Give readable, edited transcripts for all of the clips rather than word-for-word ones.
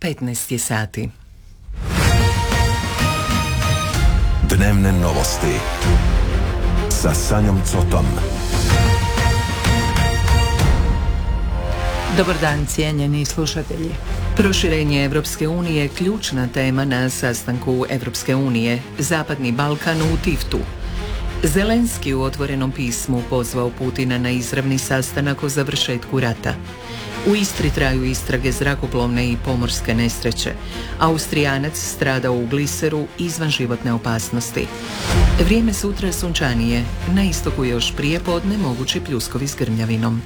15 je sati. Dnevne novosti sa Sanjom Cotom. Dobar dan, cijenjeni slušatelji. Proširenje Evropske unije – ključna tema na sastanku Evropske unije. Zapadni Balkan u Tiftu. Zelenski u otvorenom pismu pozvao Putina na izravni sastanak o završetku rata. U Istri traju istrage zrakoplovne i pomorske nesreće. Austrijanac stradao u gliseru izvan životne opasnosti. Vrijeme sutra sunčanije. Na istoku još prije podne mogući pljuskovi s grmljavinom.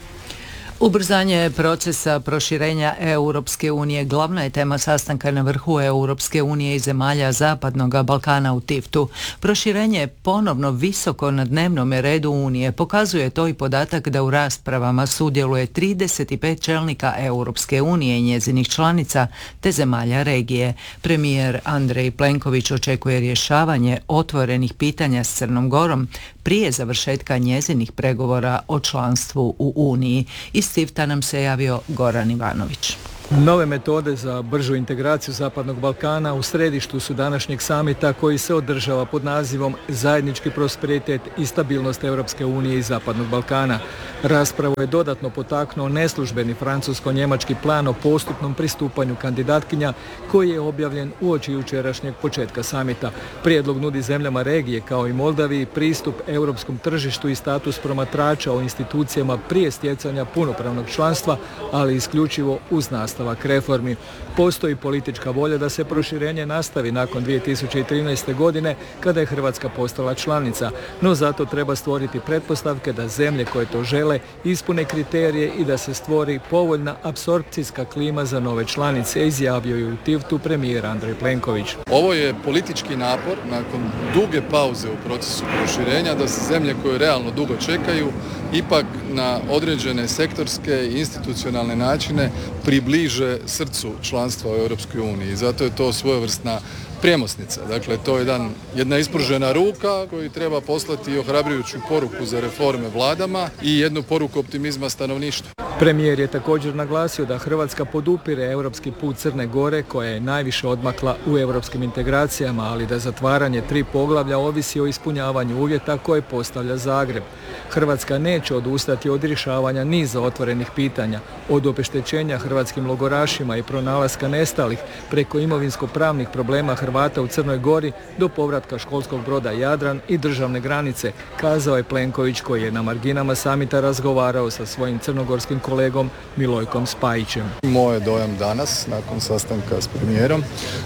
Ubrzanje procesa proširenja Europske unije glavna je tema sastanka na vrhu Europske unije i zemalja Zapadnog Balkana u Tiftu. Proširenje je ponovno visoko na dnevnom redu Unije. Pokazuje to i podatak da u raspravama sudjeluje 35 čelnika Europske unije i njezinih članica te zemalja regije. Premijer Andrej Plenković očekuje rješavanje otvorenih pitanja s Crnom Gorom prije završetka njezinih pregovora o članstvu u Uniji. Iz Tifta nam se javio Goran Ivanović. Nove metode za bržu integraciju Zapadnog Balkana u središtu su današnjeg samita koji se održava pod nazivom Zajednički prosperitet i stabilnost Europske unije i Zapadnog Balkana. Raspravu je dodatno potaknuo neslužbeni francusko-njemački plan o postupnom pristupanju kandidatkinja koji je objavljen uoči jučerašnjeg početka samita. Prijedlog nudi zemljama regije kao i Moldaviji pristup europskom tržištu i status promatrača o institucijama prije stjecanja punopravnog članstva, ali isključivo uz nastavak reformi. Postoji politička volja da se proširenje nastavi nakon 2013. godine kada je Hrvatska postala članica, no zato treba stvoriti pretpostavke da zemlje koje to žele ispune kriterije i da se stvori povoljna apsorpcijska klima za nove članice, izjavio je u Tiftu premijer Andrej Plenković. Ovo je politički napor nakon duge pauze u procesu proširenja da se zemlje koje realno dugo čekaju ipak na određene sektorske i institucionalne načine približe srcu članstva u Europskoj uniji. I zato je to svojevrsna premosnica. Dakle, to je jedna ispružena ruka koji treba poslati ohrabrujuću poruku za reforme vladama i jednu poruku optimizma stanovništva. Premijer je također naglasio da Hrvatska podupire europski put Crne Gore koja je najviše odmakla u europskim integracijama, ali da zatvaranje 3 poglavlja ovisi o ispunjavanju uvjeta koje postavlja Zagreb. Hrvatska neće odustati od rješavanja niza otvorenih pitanja, od obeštećenja hrvatskim logorašima i pronalaska nestalih preko imovinsko-pravnih problema Hrvata u Crnoj Gori do povratka školskog broda Jadran i državne granice, kazao je Plenković koji je na marginama samita razgovarao sa svojim crnogorskim kolegom Milojkom Spajićem. Moj je dojam danas, nakon sastanka s premijerom,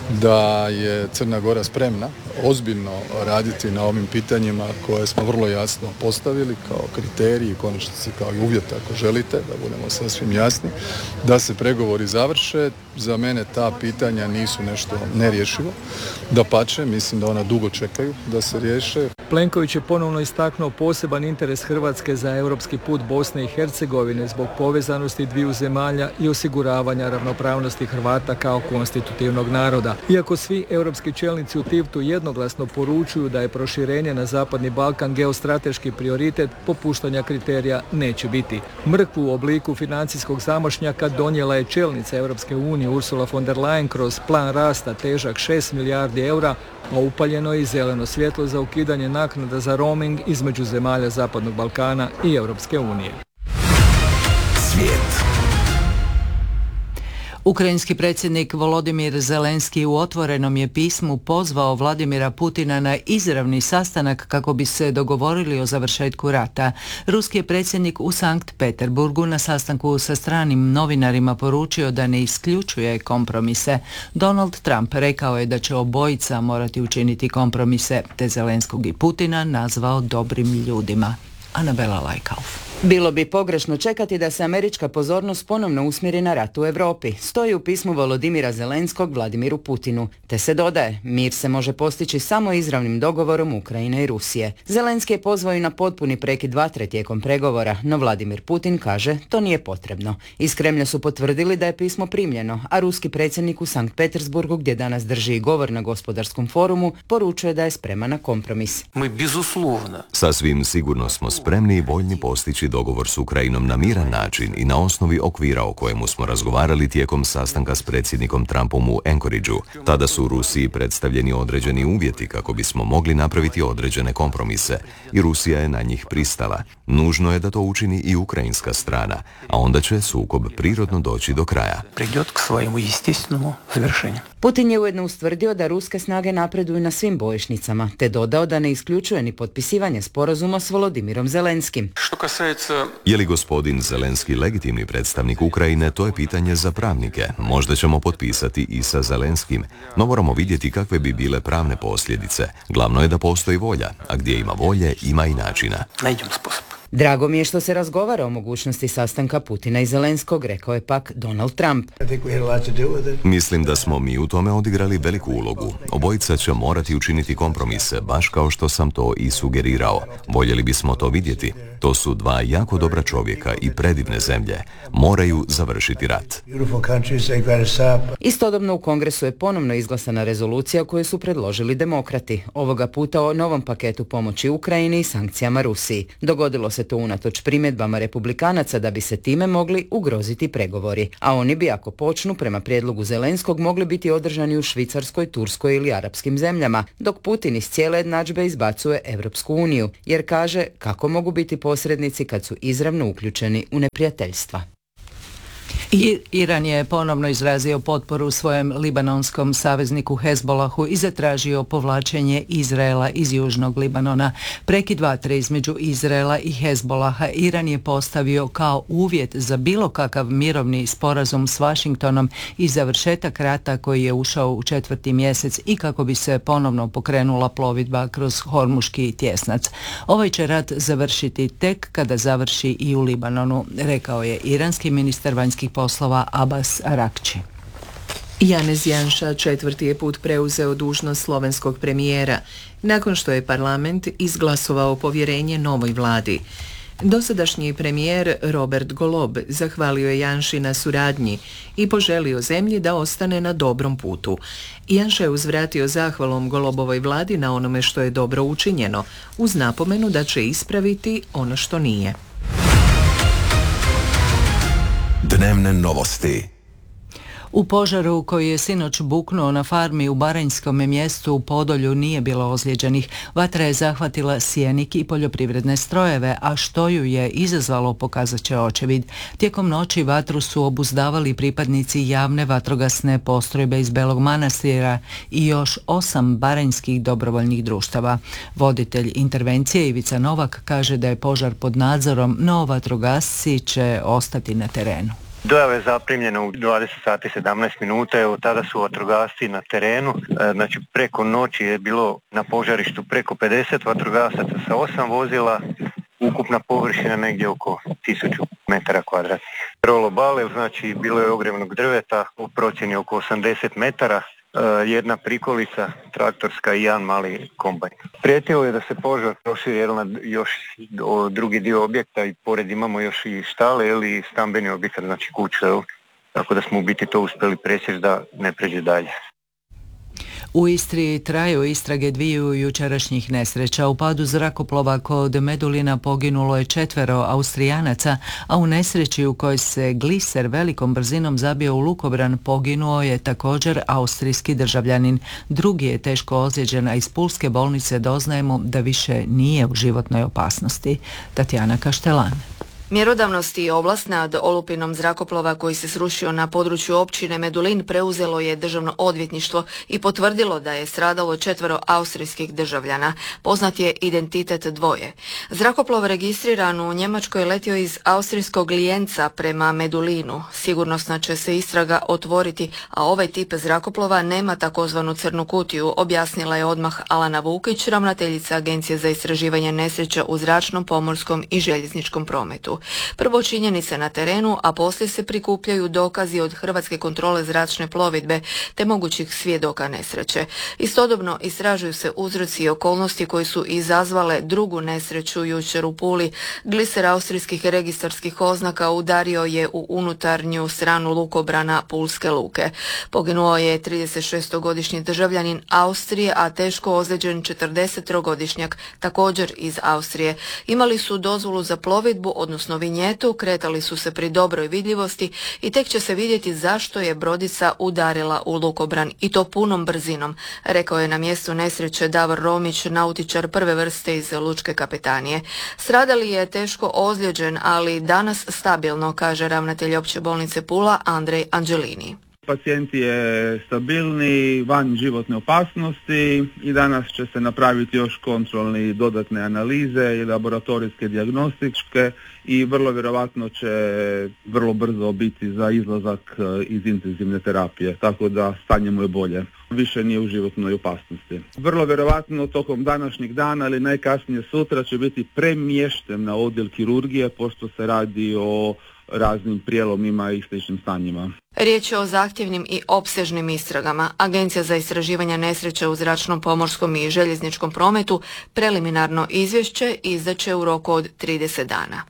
da je Crna Gora spremna ozbiljno raditi na ovim pitanjima koje smo vrlo jasno postavili kao kriteriji, konačnici kao i uvjet ako želite, da budemo sasvim jasni, da se pregovori završe. Za mene ta pitanja nisu nešto nerješivo. Dapače, mislim da ona dugo čekaju da se riješe. Plenković je ponovno istaknuo poseban interes Hrvatske za europski put Bosne i Hercegovine zbog povezanosti dviju zemalja i osiguravanja ravnopravnosti Hrvata kao konstitutivnog naroda. Iako svi europski čelnici u Tiftu jednoglasno poručuju da je proširenje na Zapadni Balkan geostrateški prioritet, popuštanja kriterija neće biti. Mrkvu u obliku financijskog zamašnjaka donijela je čelnica Europske unije Ursula von der Leyen kroz plan rasta težak 6 milijardi eura, a upaljeno je i zeleno svjetlo za ukidanje naknada za roaming između zemalja Zapadnog Balkana i Europske unije. Svijet. Ukrajinski predsjednik Volodimir Zelenski u otvorenom je pismu pozvao Vladimira Putina na izravni sastanak kako bi se dogovorili o završetku rata. Ruski je predsjednik u Sankt Peterburgu na sastanku sa stranim novinarima poručio da ne isključuje kompromise. Donald Trump rekao je da će obojica morati učiniti kompromise, te Zelenskog i Putina nazvao dobrim ljudima. Anabela Lajkauf. Bilo bi pogrešno čekati da se američka pozornost ponovno usmjeri na rat u Europi, stoji u pismu Volodimira Zelenskog Vladimiru Putinu, te se dodaje, mir se može postići samo izravnim dogovorom Ukrajine i Rusije. Zelenski je pozvao i na potpuni prekid vatre tijekom pregovora, no Vladimir Putin kaže to nije potrebno. Iz Kremlja su potvrdili da je pismo primljeno, a ruski predsjednik u Sankt Petersburgu, gdje danas drži govor na gospodarskom forumu, poručuje da je spreman na kompromis. Sasvim sigurno smo spremni i voljni postići postići dogovor s Ukrajinom na miran način i na osnovi okvira o kojemu smo razgovarali tijekom sastanka s predsjednikom Trumpom u Anchorageu. Tada su u Rusiji predstavljeni određeni uvjeti kako bismo mogli napraviti određene kompromise i Rusija je na njih pristala. Nužno je da to učini i ukrajinska strana, a onda će sukob prirodno doći do kraja. Putin je ujedno ustvrdio da ruske snage napreduju na svim bojišnicama, te dodao da ne isključuje ni potpisivanje sporazuma s Volodimirom Zelenskim. Je li gospodin Zelenski legitimni predstavnik Ukrajine, to je pitanje za pravnike. Možda ćemo potpisati i sa Zelenskim, no moramo vidjeti kakve bi bile pravne posljedice. Glavno je da postoji volja, a gdje ima volje, ima i načina. Drago mi je što se razgovara o mogućnosti sastanka Putina i Zelenskog, rekao je pak Donald Trump. Mislim da smo mi u tome odigrali veliku ulogu. Obojica će morati učiniti kompromise, baš kao što sam to i sugerirao. Voljeli bismo to vidjeti. To su dva jako dobra čovjeka i predivne zemlje. Moraju završiti rat. Istodobno u Kongresu je ponovno izglasana rezolucija koju su predložili demokrati. Ovoga puta o novom paketu pomoći Ukrajini i sankcijama Rusiji. Dogodilo se to unatoč primjedbama republikanaca da bi se time mogli ugroziti pregovori. A oni bi, ako počnu, prema prijedlogu Zelenskog, mogli biti održani u Švicarskoj, Turskoj ili arapskim zemljama, dok Putin iz cijele jednadžbe izbacuje Europsku uniju, jer kaže kako mogu biti posrednici kad su izravno uključeni u neprijateljstva. Iran je ponovno izrazio potporu svojem libanonskom savezniku Hezbolahu i zatražio povlačenje Izraela iz južnog Libanona. Prekid vatre između Izraela i Hezbolaha Iran je postavio kao uvjet za bilo kakav mirovni sporazum s Washingtonom i završetak rata koji je ušao u 4. mjesec i kako bi se ponovno pokrenula plovidba kroz Hormuški tjesnac. Ovaj će rat završiti tek kada završi i u Libanonu, rekao je iranski ministar vanjskih poslova Abbas Arakči. Janez Janša četvrti je put preuzeo dužnost slovenskog premijera, nakon što je parlament izglasovao povjerenje novoj vladi. Dosadašnji premijer Robert Golob zahvalio je Janši na suradnji i poželio zemlji da ostane na dobrom putu. Janša je uzvratio zahvalom Golobovoj vladi na onome što je dobro učinjeno, uz napomenu da će ispraviti ono što nije. Dnevne novosti. U požaru koji je sinoć buknuo na farmi u baranjskom mjestu u Podolju nije bilo ozlijeđenih. Vatra je zahvatila sjenik i poljoprivredne strojeve, a što ju je izazvalo pokazat će očevid. Tijekom noći vatru su obuzdavali pripadnici javne vatrogasne postrojbe iz Belog Manastira i još 8 baranjskih dobrovoljnih društava. Voditelj intervencije Ivica Novak kaže da je požar pod nadzorom, no vatrogasci će ostati na terenu. Dojava je zaprimljena u 20 sati 17 minuta, evo tada su vatrogasci na terenu, znači preko noći je bilo na požarištu preko 50 vatrogasaca sa 8 vozila, ukupna površina negdje oko 1000 metara kvadratnih. Rolo bale, znači bilo je ogrevnog drveta u procjeni oko 80 metara, jedna prikolica traktorska i jedan mali kombajn. Prijetilo je da se požar proširi na još drugi dio objekta i pored imamo još i štale ili stambeni objekat, znači kuće, tako da smo u biti to uspjeli presjeći da ne pređe dalje. U Istri traju istrage dviju jučerašnjih nesreća. U padu zrakoplova kod Medulina poginulo je 4 Austrijanaca, a u nesreći u kojoj se gliser velikom brzinom zabio u lukobran poginuo je također austrijski državljanin. Drugi je teško ozlijeđen, a iz pulske bolnice doznajemo da više nije u životnoj opasnosti. Tatjana Kaštelan. Mjerodavnost i ovlast nad olupinom zrakoplova koji se srušio na području općine Medulin preuzelo je državno odvjetništvo i potvrdilo da je stradalo 4 austrijskih državljana. Poznat je identitet dvoje. Zrakoplov registriran u Njemačkoj letio iz austrijskog Lijenca prema Medulinu. Sigurnosna će se istraga otvoriti, a ovaj tip zrakoplova nema takozvanu crnu kutiju, objasnila je odmah Alana Vukić, ravnateljica Agencije za istraživanje nesreća u zračnom, pomorskom i željezničkom prometu. Prvo činjenice na terenu, a poslije se prikupljaju dokazi od Hrvatske kontrole zračne plovidbe te mogućih svjedoka nesreće. Istodobno istražuju se uzroci i okolnosti koji su izazvale drugu nesreću jučer u Puli. Gliser austrijskih registarskih oznaka udario je u unutarnju stranu lukobrana Pulske luke. Poginuo je 36-godišnji državljanin Austrije, a teško ozlijeđen 43-godišnjak također iz Austrije. Imali su dozvolu za plovidbu, odnosno odnosno vinjetu, kretali su se pri dobroj vidljivosti i tek će se vidjeti zašto je brodica udarila u lukobran i to punom brzinom, rekao je na mjestu nesreće Davor Romić, nautičar prve vrste iz lučke kapetanije. Stradali je teško ozlijeđen, ali danas stabilno, kaže ravnatelj opće bolnice Pula Andrej Anđelini. Pacijent je stabilni, van životne opasnosti i danas će se napraviti još kontrolni dodatne analize i laboratorijske dijagnostičke i vrlo vjerojatno će vrlo brzo biti za izlazak iz intenzivne terapije, tako da stanje mu je bolje. Više nije u životnoj opasnosti. Vrlo vjerojatno tokom današnjeg dana ili najkasnije sutra će biti premješten na odjel kirurgije pošto se radi o raznim prijelomima i sličnim stanjima. Riječ je o zahtjevnim i opsežnim istragama. Agencija za istraživanje nesreća u zračnom, pomorskom i željezničkom prometu preliminarno izvješće izdaće u roku od 30 dana.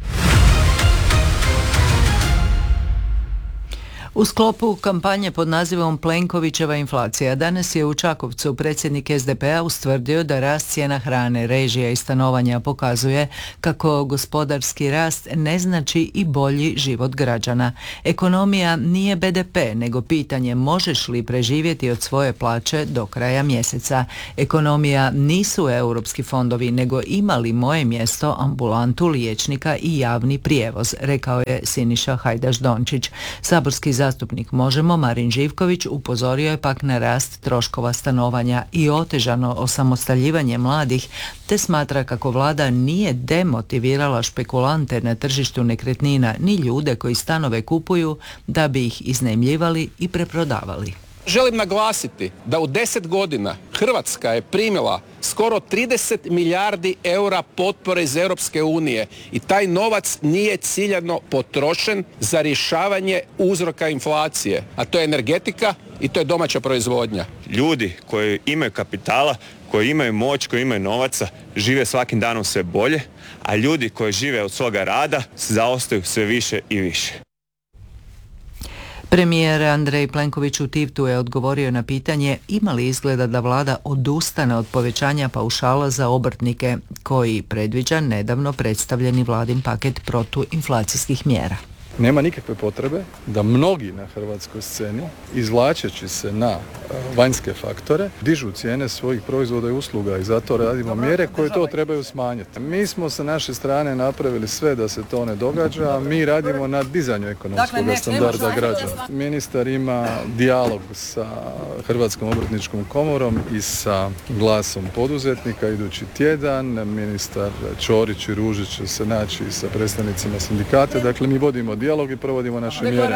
U sklopu kampanje pod nazivom Plenkovićeva inflacija danas je u Čakovcu predsjednik SDP-a ustvrdio da rast cijena hrane, režija i stanovanja pokazuje kako gospodarski rast ne znači i bolji život građana. Ekonomija nije BDP, nego pitanje možeš li preživjeti od svoje plaće do kraja mjeseca. Ekonomija nisu europski fondovi, nego ima li moje mjesto ambulantu, liječnika i javni prijevoz, rekao je Siniša Hajdaš Dončić. Saborski zastupnik Možemo Marin Živković upozorio je pak na rast troškova stanovanja i otežano osamostaljivanje mladih, te smatra kako vlada nije demotivirala špekulante na tržištu nekretnina ni ljude koji stanove kupuju da bi ih iznajmljivali i preprodavali. Želim naglasiti da u 10 godina Hrvatska je primila skoro 30 milijardi eura potpore iz Europske unije i taj novac nije ciljano potrošen za rješavanje uzroka inflacije, a to je energetika i to je domaća proizvodnja. Ljudi koji imaju kapitala, koji imaju moć, koji imaju novaca, žive svakim danom sve bolje, a ljudi koji žive od svoga rada zaostaju sve više i više. Premijer Andrej Plenković u Tivtu je odgovorio na pitanje ima li izgleda da vlada odustane od povećanja paušala za obrtnike koji predviđa nedavno predstavljeni vladin paket protuinflacijskih mjera. Nema nikakve potrebe da mnogi na hrvatskoj sceni, izvlačeći se na vanjske faktore, dižu cijene svojih proizvoda i usluga i zato radimo mjere koje to trebaju smanjiti. Mi smo sa naše strane napravili sve da se to ne događa, mi radimo na dizanju ekonomskog standarda građana. Ministar ima dijalog sa Hrvatskom obrtničkom komorom i sa glasom poduzetnika idući tjedan. Ministar Ćorić i Ružić će se naći sa predstavnicima sindikata, dakle mi vodimo dijalog i provodimo naše mjere.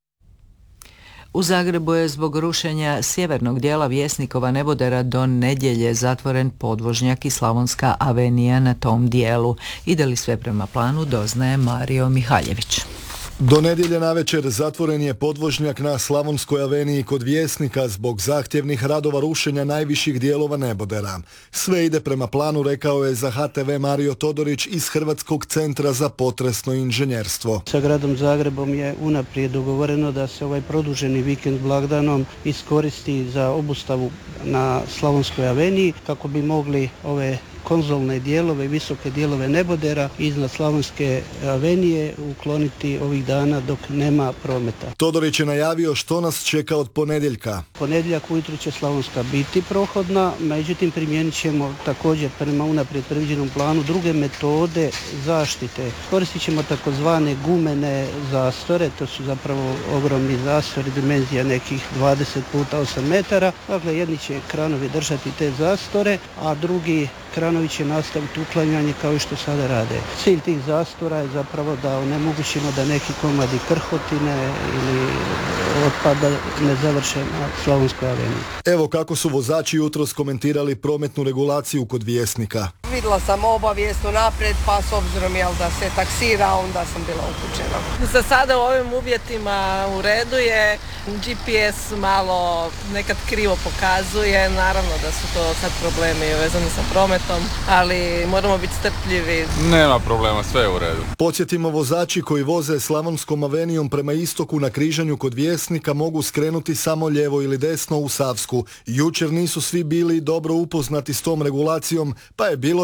U Zagrebu je zbog rušenja sjevernog dijela Vjesnikova nebodera do nedjelje zatvoren podvožnjak i Slavonska avenija na tom dijelu. Ide li sve prema planu, doznaje Mario Mihaljević. Do nedjelje navečer zatvoren je podvožnjak na Slavonskoj aveniji kod Vjesnika zbog zahtjevnih radova rušenja najviših dijelova nebodera. Sve ide prema planu, rekao je za HTV Mario Todorić iz Hrvatskog centra za potresno inženjerstvo. Sa gradom Zagrebom je unaprijed dogovoreno da se ovaj produženi vikend blagdanom iskoristi za obustavu na Slavonskoj aveniji kako bi mogli ove konzolne dijelove, visoke dijelove nebodera iznad Slavonske avenije ukloniti ovih dana dok nema prometa. Todorić je najavio što nas čeka od ponedjeljka. Ponedjeljak ujutro će Slavonska biti prohodna, međutim primijenit ćemo također prema unaprijed predviđenom planu druge metode zaštite. Koristit ćemo takozvane gumene zastore, to su zapravo ogromni zastori, dimenzija nekih 20 puta 8 metara. Dakle, jedni će kranovi držati te zastore, a drugi kranovi će nastaviti uklanjanje kao i što sada rade. Cilj tih zastora je zapravo da onemogućimo da neki komadi krhotine ili otpada ne završe na Slavonskoj aveniji. Evo kako su vozači jutros komentirali prometnu regulaciju kod Vjesnika. Vidjela sam obavijest unaprijed, pa s obzirom da se taksira, onda sam bila upućena. Za sada u ovim uvjetima u redu je, GPS malo nekad krivo pokazuje, naravno da su to sad problemi vezani sa prometom, ali moramo biti strpljivi. Nema problema, sve je u redu. Podsjetimo, vozači koji voze Slavonskom avenijom prema istoku na križanju kod Vjesnika mogu skrenuti samo lijevo ili desno u Savsku. Jučer nisu svi bili dobro upoznati s tom regulacijom, pa je bilo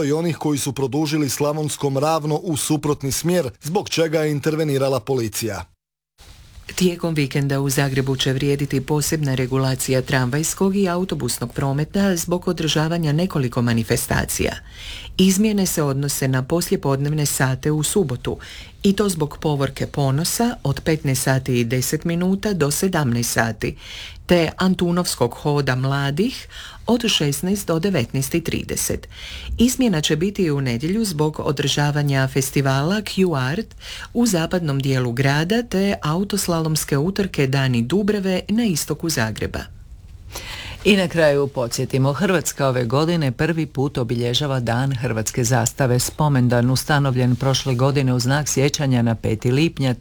Bilo je i onih koji su produžili Slavonskom ravno u suprotni smjer, zbog čega je intervenirala policija. Tijekom vikenda u Zagrebu će vrijediti posebna regulacija tramvajskog i autobusnog prometa zbog održavanja nekoliko manifestacija. Izmjene se odnose na poslijepodnevne sate u subotu i to zbog povorke Ponosa od 15 sati i 10 minuta do 17 sati, te Antunovskog hoda mladih od 16 do 19.30. Izmjena će biti i u nedjelju zbog održavanja festivala Q-Art u zapadnom dijelu grada te autoslalomske utrke Dani Dubrave na istoku Zagreba. I na kraju podsjetimo, Hrvatska ove godine prvi put obilježava Dan hrvatske zastave. Spomendan ustanovljen prošle godine u znak sjećanja na 5. lipnja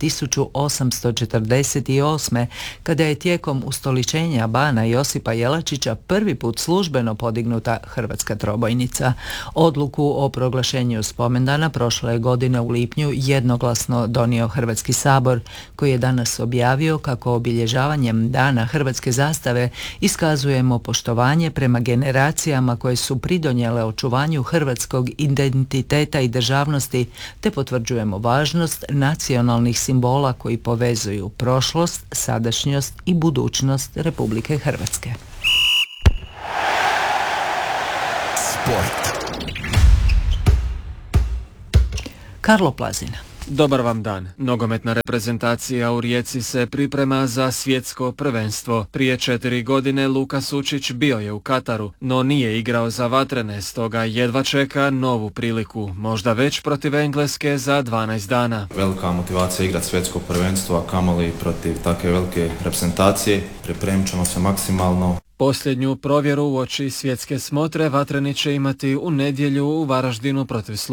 1848. kada je tijekom ustoličenja bana Josipa Jelačića prvi put službeno podignuta hrvatska trobojnica. Odluku o proglašenju spomendana prošle godine u lipnju jednoglasno donio Hrvatski sabor, koji je danas objavio kako obilježavanjem Dana hrvatske zastave iskazujemo poštovanje prema generacijama koje su pridonijele očuvanju hrvatskog identiteta i državnosti, te potvrđujemo važnost nacionalnih simbola koji povezuju prošlost, sadašnjost i budućnost Republike Hrvatske. Sport. Karlo Plazina. Dobar vam dan. Nogometna reprezentacija u Rijeci se priprema za svjetsko prvenstvo. Prije 4 godine Luka Sučić bio je u Kataru, no nije igrao za vatrene, stoga jedva čeka novu priliku, možda već protiv Engleske za 12 dana. Velika motivacija igrati svjetsko prvenstvo, a kamoli protiv takve velike reprezentacije. Pripremit ćemo se maksimalno. Posljednju provjeru uoči svjetske smotre vatreni će imati u nedjelju u Varaždinu protiv